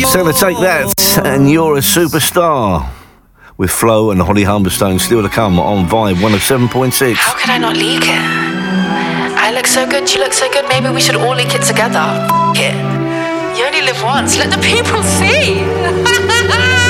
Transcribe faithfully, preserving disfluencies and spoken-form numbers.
So to take that, and you're a superstar. With Flo and Holly Humberstone still to come on Vibe one oh seven point six. How could I not leak it? I look so good, you look so good, maybe we should all leak it together. F- it. You only live once, let the people see.